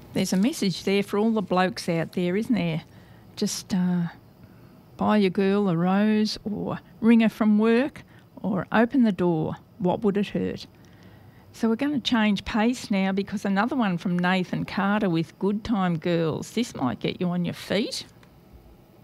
There's a message there for all the blokes out there, isn't there? Just buy your girl a rose or ring her from work or open the door. What would it hurt? So we're going to change pace now because another one from Nathan Carter with Good Time Girls. This might get you on your feet.